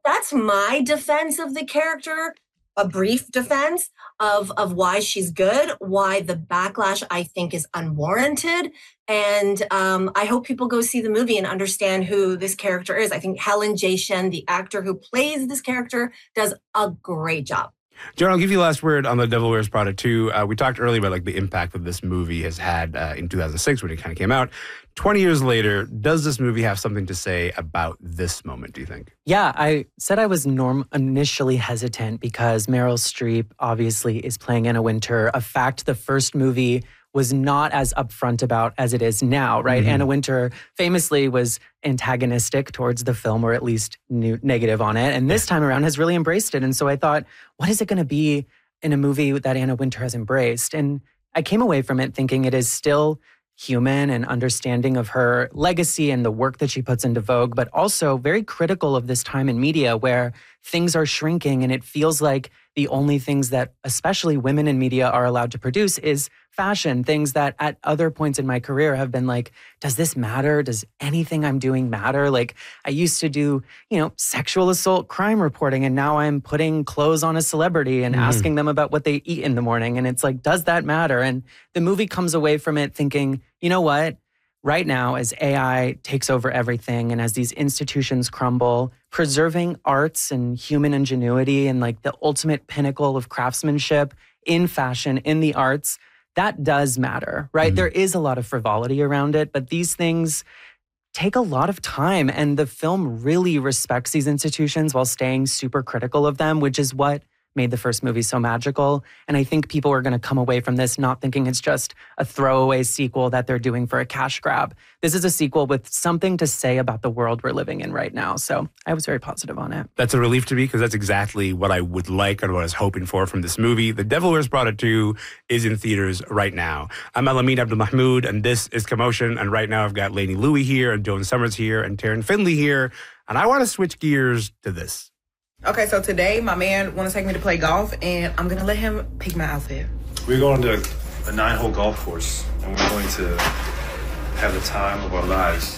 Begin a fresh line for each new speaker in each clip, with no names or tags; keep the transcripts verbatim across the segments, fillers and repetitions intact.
that's my defense of the character, a brief defense of, of why she's good, why the backlash I think is unwarranted. And um, I hope people go see the movie and understand who this character is. I think Helen J. Shen, the actor who plays this character, does a great job.
John, I'll give you the last word on The Devil Wears Prada two. Uh, we talked earlier about like the impact that this movie has had uh, in two thousand six when it kind of came out. twenty years later, does this movie have something to say about this moment, do you think?
Yeah, I said I was norm- initially hesitant because Meryl Streep obviously is playing Anna Wintour, a fact the first movie was not as upfront about as it is now, right? Mm-hmm. Anna Wintour famously was antagonistic towards the film, or at least new, negative on it. And this time around has really embraced it. And so I thought, what is it going to be in a movie that Anna Wintour has embraced? And I came away from it thinking it is still human and understanding of her legacy and the work that she puts into Vogue, but also very critical of this time in media where things are shrinking and it feels like the only things that especially women in media are allowed to produce is fashion, things that at other points in my career have been like, does this matter? Does anything I'm doing matter? Like I used to do, you know, sexual assault crime reporting, and now I'm putting clothes on a celebrity and mm. asking them about what they eat in the morning. And it's like, does that matter? And the movie comes away from it thinking, you know what? Right now, as A I takes over everything and as these institutions crumble, preserving arts and human ingenuity and like the ultimate pinnacle of craftsmanship in fashion, in the arts, that does matter, right? Mm-hmm. There is a lot of frivolity around it, but these things take a lot of time. And the film really respects these institutions while staying super critical of them, which is what made the first movie so magical. And I think people are going to come away from this not thinking it's just a throwaway sequel that they're doing for a cash grab. This is a sequel with something to say about the world we're living in right now. So I was very positive on it.
That's a relief to me because that's exactly what I would like and what I was hoping for from this movie. The Devil Wears Prada two is in theaters right now. I'm Elamin Abdelmahmoud, and this is Commotion. And right now I've got Lainey Louie here, and Joan Summers here, and Taryn Finley here. And I want to switch gears to this.
Okay, so today my man want to take me to play golf, and I'm going to let him pick my outfit.
We're going to a nine-hole golf course, and we're going to have the time of our lives.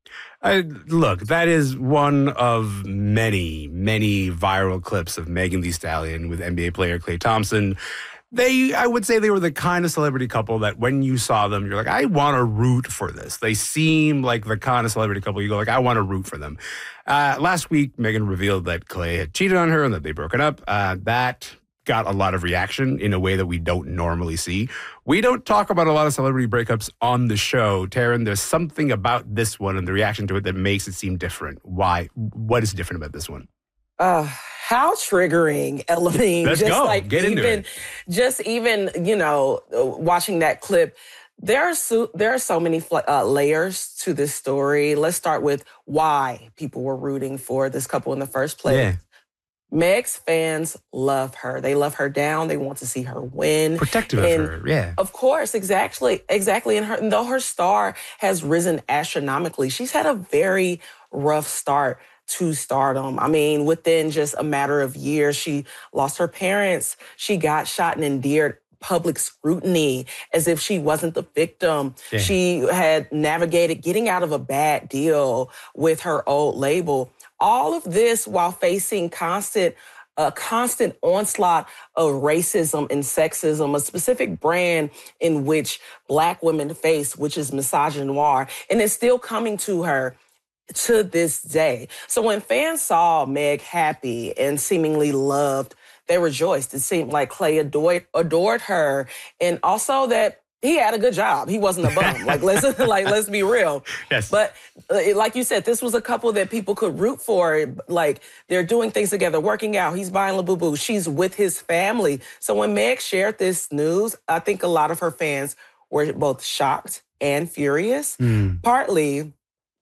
Uh, look, that is one of many, many viral clips of Megan Thee Stallion with N B A player Klay Thompson. They, I would say they were the kind of celebrity couple that when you saw them, you're like, I want to root for this. They seem like the kind of celebrity couple you go like, I want to root for them. Uh, last week, Megan revealed that Klay had cheated on her and that they'd broken up. Uh, that got a lot of reaction in a way that we don't normally see. We don't talk about a lot of celebrity breakups on the show. Taryn, there's something about this one and the reaction to it that makes it seem different. Why? What is different about this one?
Uh, how triggering, Elamin.
Let's
just
go.
Like
Get
even,
into it.
Just even, you know, watching that clip, there are so, there are so many uh, layers to this story. Let's start with why people were rooting for this couple in the first place.
Yeah.
Meg's fans love her. They love her down. They want to see her win.
Protective
and
of her, yeah.
Of course, exactly, exactly. And, her, and though her star has risen astronomically, she's had a very rough start to stardom. I mean, within just a matter of years, she lost her parents. She got shot and endured public scrutiny as if she wasn't the victim. Yeah. She had navigated getting out of a bad deal with her old label. All of this while facing constant a constant onslaught of racism and sexism, a specific brand in which Black women face, which is misogynoir, and it's still coming to her to this day. So when fans saw Meg happy and seemingly loved, they rejoiced. It seemed like Klay adored, adored her, and also that he had a good job. He wasn't a bum. like let's like let's be real.
Yes.
But uh, like you said, this was a couple that people could root for. Like they're doing things together, working out. He's buying Labubu. She's with his family. So when Meg shared this news, I think a lot of her fans were both shocked and furious. Mm. Partly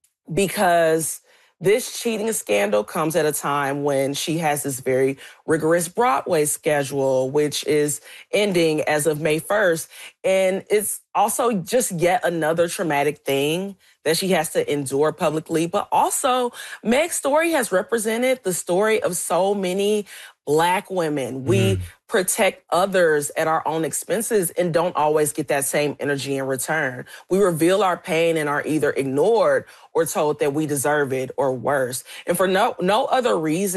because this cheating scandal comes at a time when she has this very rigorous Broadway schedule, which is ending as of May first. And it's also just yet another traumatic thing that she has to endure publicly. But also, Meg's story has represented the story of so many Black women. We mm. protect others at our own expenses and don't always get that same energy in return. We reveal our pain and are either ignored or told that we deserve it or worse. And for no no other reason